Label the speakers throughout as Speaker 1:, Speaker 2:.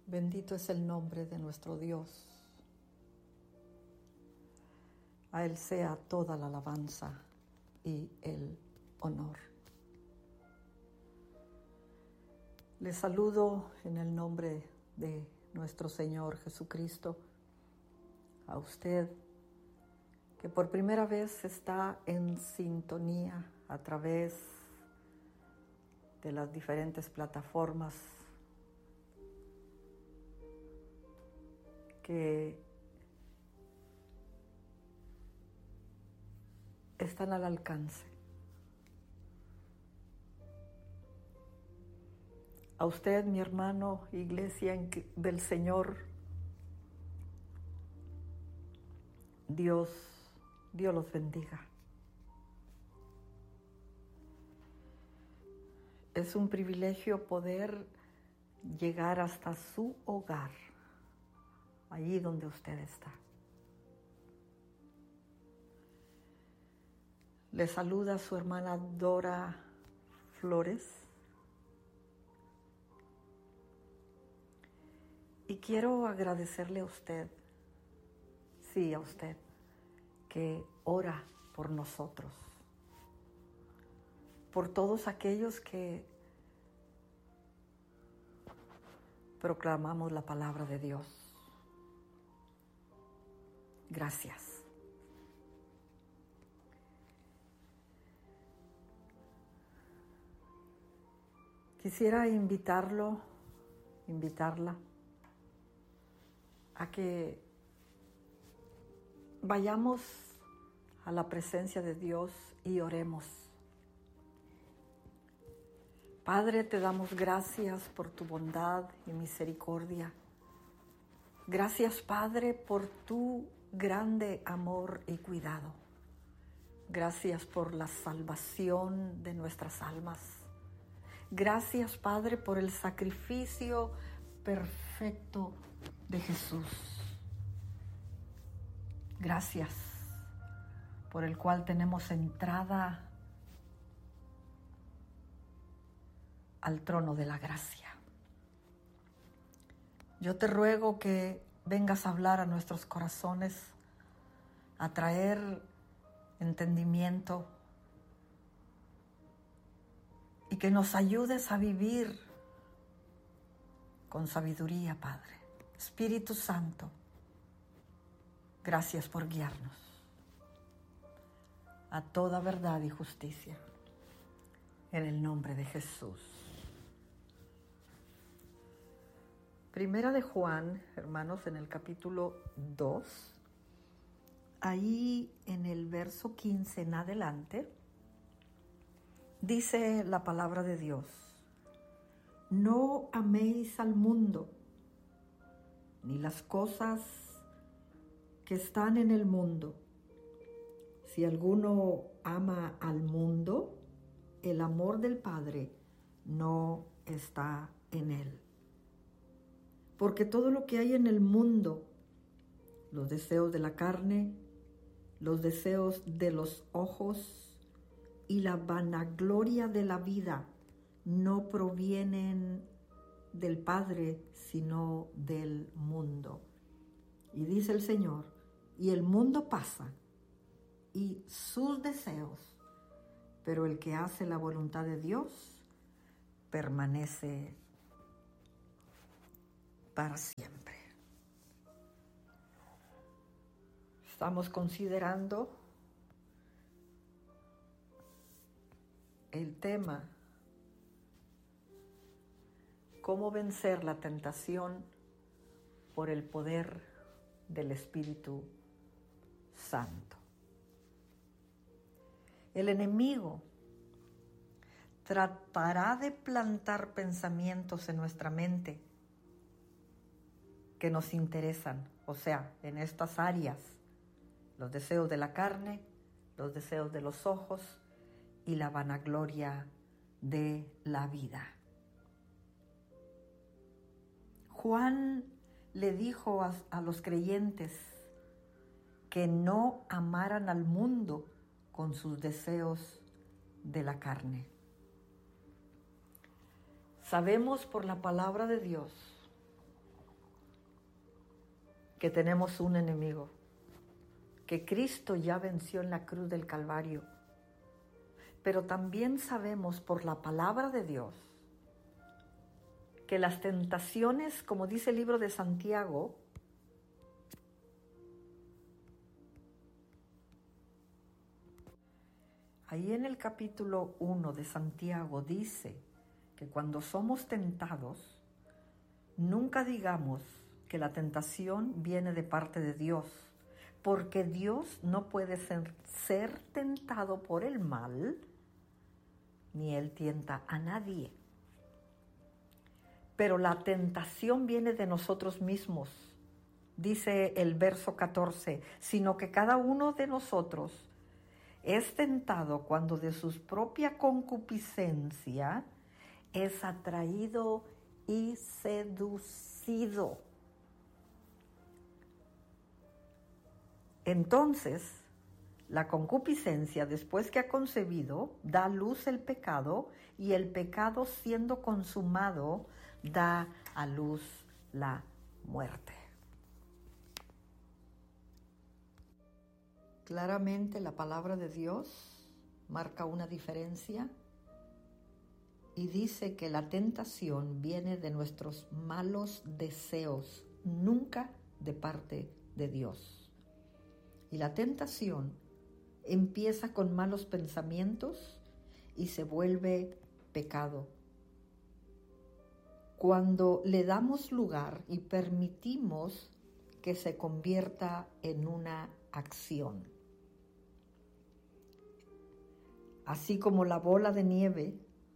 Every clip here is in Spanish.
Speaker 1: Bendito es el nombre de nuestro Dios. A Él sea toda la alabanza y el honor. Les saludo en el nombre de nuestro Señor Jesucristo. A usted que por primera vez está en sintonía a través de las diferentes plataformas que están al alcance. A usted, mi hermano, iglesia del Señor, Dios los bendiga. Es un privilegio poder llegar hasta su hogar, allí donde usted está. Le saluda su hermana Dora Flores. Y quiero agradecerle a usted, sí, a usted, que ora por nosotros, por todos aquellos que proclamamos la palabra de Dios. Gracias. Quisiera invitarla a que vayamos a la presencia de Dios y oremos. Padre, te damos gracias por tu bondad y misericordia. Gracias, Padre, por tu grande amor y cuidado. Gracias por la salvación de nuestras almas. Gracias, Padre, por el sacrificio perfecto de Jesús. Gracias por el cual tenemos entrada al trono de la gracia. Yo te ruego que vengas a hablar a nuestros corazones, a traer entendimiento y que nos ayudes a vivir con sabiduría, Padre. Espíritu Santo, gracias por guiarnos a toda verdad y justicia. En el nombre de Jesús. Primera de Juan, hermanos, en el capítulo 2, ahí en el verso 15 en adelante, dice la palabra de Dios: no améis al mundo, ni las cosas que están en el mundo. Si alguno ama al mundo, el amor del Padre no está en él. Porque todo lo que hay en el mundo, los deseos de la carne, los deseos de los ojos y la vanagloria de la vida, no provienen del Padre, sino del mundo. Y dice el Señor: y el mundo pasa, y sus deseos, pero el que hace la voluntad de Dios permanece para siempre. Estamos considerando el tema: cómo vencer la tentación por el poder del Espíritu Santo. El enemigo tratará de plantar pensamientos en nuestra mente que nos interesan, o sea, en estas áreas: los deseos de la carne, los deseos de los ojos y la vanagloria de la vida. Juan le dijo a los creyentes que no amaran al mundo con sus deseos de la carne. Sabemos por la palabra de Dios que tenemos un enemigo, que Cristo ya venció en la cruz del Calvario. Pero también sabemos por la palabra de Dios que las tentaciones, como dice el libro de Santiago, ahí en el capítulo 1 de Santiago dice que cuando somos tentados, nunca digamos que la tentación viene de parte de Dios, porque Dios no puede ser tentado por el mal, ni Él tienta a nadie. Pero la tentación viene de nosotros mismos, dice el verso 14, sino que cada uno de nosotros es tentado cuando de su propia concupiscencia es atraído y seducido. Entonces, la concupiscencia, después que ha concebido, da a luz el pecado, y el pecado, siendo consumado, da a luz la muerte. Claramente la palabra de Dios marca una diferencia y dice que la tentación viene de nuestros malos deseos, nunca de parte de Dios. Y la tentación empieza con malos pensamientos y se vuelve pecado. Cuando le damos lugar y permitimos que se convierta en una acción. Así como la bola de nieve,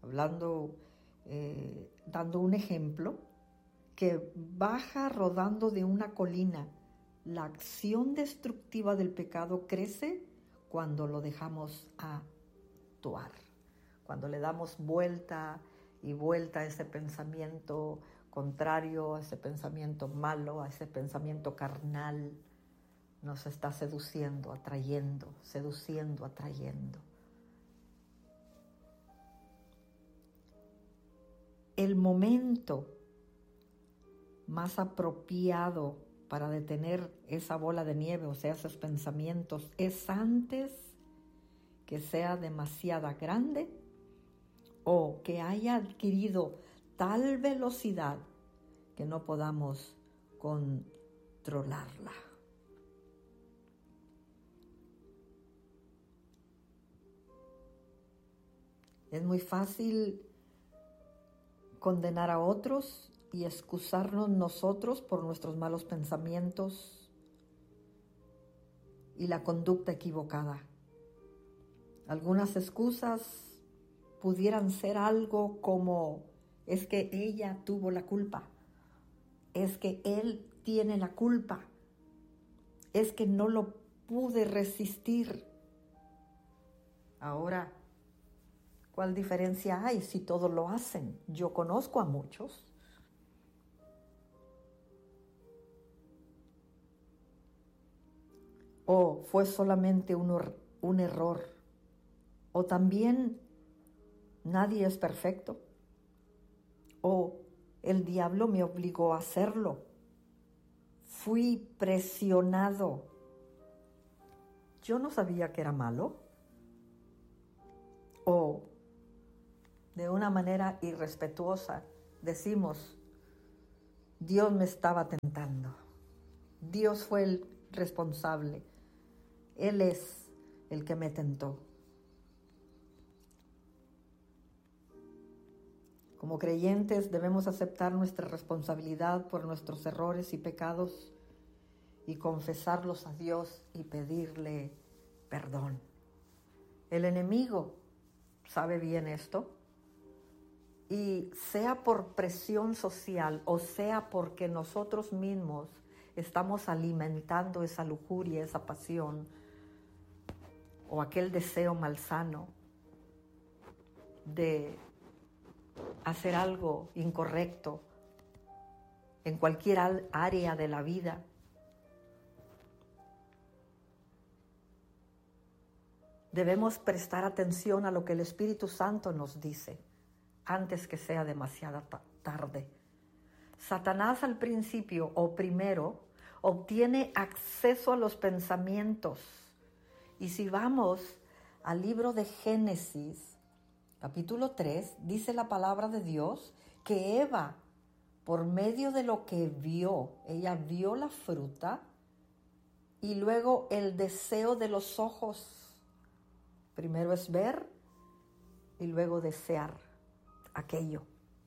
Speaker 1: dando un ejemplo, que baja rodando de una colina, la acción destructiva del pecado crece cuando lo dejamos actuar, cuando le damos vuelta y vuelta a ese pensamiento contrario, a ese pensamiento malo, a ese pensamiento carnal. Nos está seduciendo, atrayendo, seduciendo, atrayendo. El momento más apropiado para detener esa bola de nieve, o sea, esos pensamientos, es antes que sea demasiado grande o que haya adquirido tal velocidad que no podamos controlarla. Es muy fácil condenar a otros y excusarnos nosotros por nuestros malos pensamientos y la conducta equivocada. Algunas excusas pudieran ser algo como: es que ella tuvo la culpa, es que él tiene la culpa, es que no lo pude resistir. Ahora, ¿cuál diferencia hay si todos lo hacen? Yo conozco a muchos. O fue solamente un error. O también nadie es perfecto. O el diablo me obligó a hacerlo. Fui presionado. Yo no sabía que era malo. O de una manera irrespetuosa decimos: Dios me estaba tentando. Dios fue el responsable. Él es el que me tentó. Como creyentes debemos aceptar nuestra responsabilidad por nuestros errores y pecados y confesarlos a Dios y pedirle perdón. El enemigo sabe bien esto, y sea por presión social o sea porque nosotros mismos estamos alimentando esa lujuria, esa pasión o aquel deseo malsano de hacer algo incorrecto en cualquier área de la vida, debemos prestar atención a lo que el Espíritu Santo nos dice antes que sea demasiado tarde. Satanás al principio o primero obtiene acceso a los pensamientos. Y si vamos al libro de Génesis, capítulo 3, dice la palabra de Dios que Eva, por medio de lo que vio, ella vio la fruta y luego el deseo de los ojos. Primero es ver y luego desear aquello.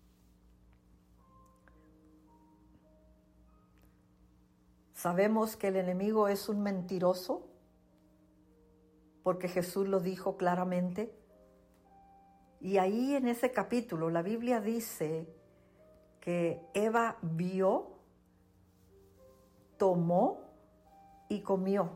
Speaker 1: Sabemos que el enemigo es un mentiroso porque Jesús lo dijo claramente. Y ahí en ese capítulo la Biblia dice que Eva vio, tomó y comió.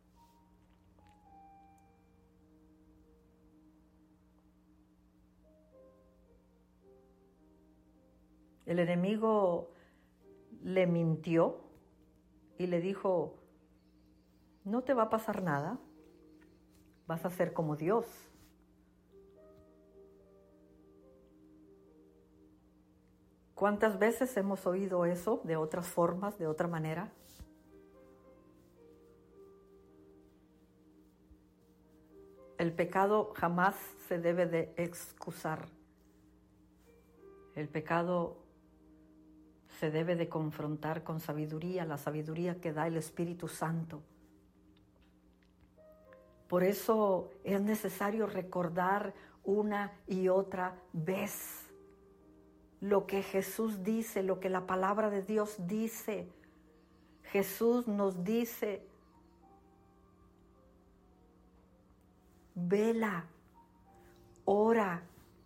Speaker 1: El enemigo le mintió y le dijo, no te va a pasar nada, vas a ser como Dios. ¿Cuántas veces hemos oído eso de otras formas, de otra manera? El pecado jamás se debe de excusar. El pecado se debe de confrontar con sabiduría, la sabiduría que da el Espíritu Santo. Por eso es necesario recordar una y otra vez lo que Jesús dice, lo que la palabra de Dios dice. Jesús nos dice, vela, ora,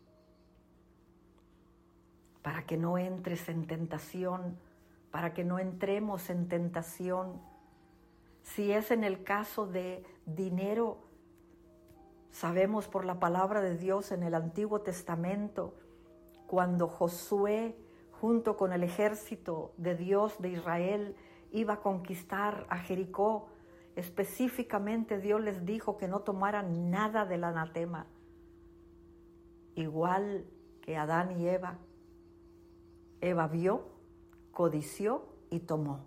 Speaker 1: para que no entres en tentación, para que no entremos en tentación. Si es en el caso de dinero, sabemos por la palabra de Dios en el Antiguo Testamento, cuando Josué, junto con el ejército de Dios de Israel, iba a conquistar a Jericó, específicamente Dios les dijo que no tomaran nada del anatema. Igual que Adán y Eva. Eva vio, codició y tomó.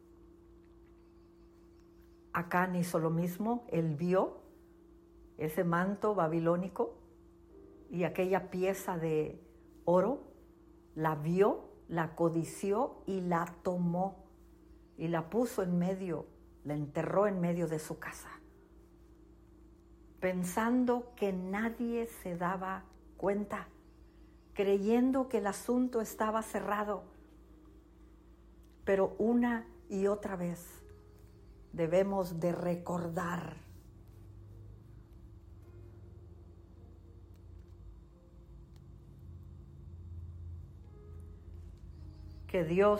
Speaker 1: Acán hizo lo mismo, él vio ese manto babilónico y aquella pieza de oro, la vio, la codició y la tomó y la puso en medio, la enterró en medio de su casa, pensando que nadie se daba cuenta, creyendo que el asunto estaba cerrado. Pero una y otra vez debemos de recordar que Dios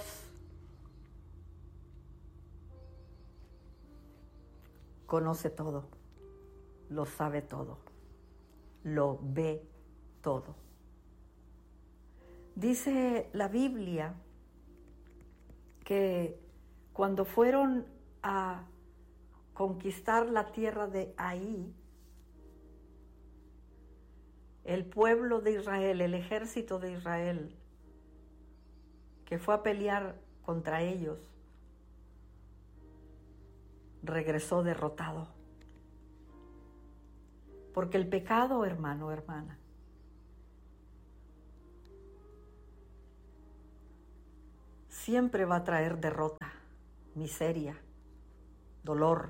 Speaker 1: conoce todo, lo sabe todo, lo ve todo. Dice la Biblia que cuando fueron a conquistar la tierra de Ahí, el pueblo de Israel, el ejército de Israel, que fue a pelear contra ellos, regresó derrotado. Porque el pecado, hermano, hermana, siempre va a traer derrota, miseria, dolor,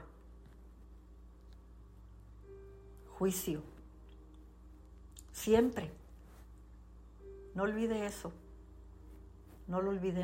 Speaker 1: juicio. Siempre. No olvide eso. No lo olvidemos.